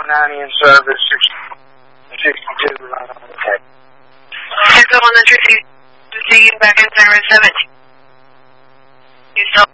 190 in service, 62 right on the tag. Echo 160, back in service 17. You still